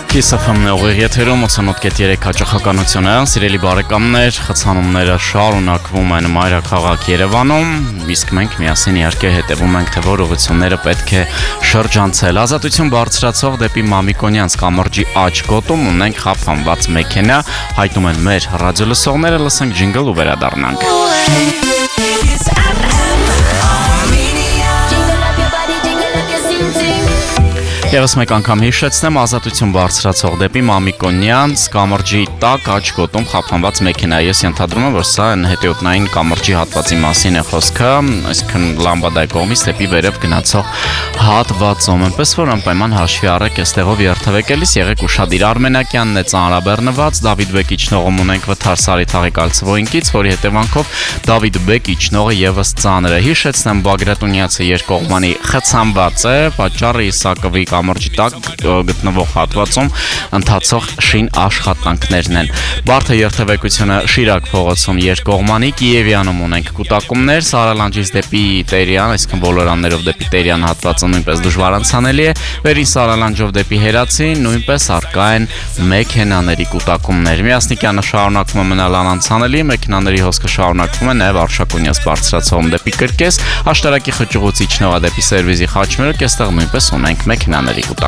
Կիսաֆամն է ուղիղ եթերում 88.3 հաճախականությունը, սիրելի բարեկամներ, խցանումները շարունակվում են մայրաքաղաք Երևանում, իսկ մենք միասին իհարկե հետևում ենք, թե որ ուղղությունները պետք է շրջանցել։ Ազատություն բարձրացող դեպի Մամիկոնյանց կամրջի աջ գոտում ունենք խափանված մեքենա, հայտնում են մեր ռադիոլսողները, լսենք ջինգլ ու վերադառնանք։ Եվս մեկ անգամ հիշեցնեմ, ազատություն բարձրացող դեպի Մամիկոնյանց կամրջի տակ աջ գոտում խափանված մեքենա։ Ես ենթադրում եմ, որ սա հետիոտնային կամրջի հատվածի մասին է խոսքը, այսինքն Լամբադայի կողմից դեպի վերև գնացող հատվածում։ Այնպես որ անպայման հաշվի առեք այստեղով երթևեկելիս եղեք ուշադիր։ Արմենակյանն է ծանրաբեռնված, Դավիթ Բեկի ճնողում ունենք Վթար Սարի կալցվոյնքից, որի հետևանքով Դավիթ Բեկի ճնողը եւս ծանր է։ Հիշեցնեմ, Բագրատունյացը երկկողմանի խցանված է, պատճառը Իսակովի կամրջի տակ գտնվող հատվածում ընթացող շին աշխատանքներն են։ Բարդ է երթևեկությունը Շիրակ փողոցում երկկողմանի, Կիևյանում ունենք կուտակումներ, Սարալանջից դեպի Տերյան, այսինքն Բոլորաններով դեպի Տերյան հատվածը նույնպես դժվար անցանելի է, Վերին Սարալանջով դեպի Հերացի նույնպես առկա են մեքենաների կուտակումներ։ Միասնիկյանը շարունակվում է մնալ անանցանելի, մեքենաների հոսքը շարունակվում է նաև Արշակունյաց բարձրացողում դեպի Կրկես, Աշտարակի խճուղուց իջնողա դեպի Սերվիզի խաչմերուկ, այստեղ նույնպես ունենք մեքենաների կուտակում։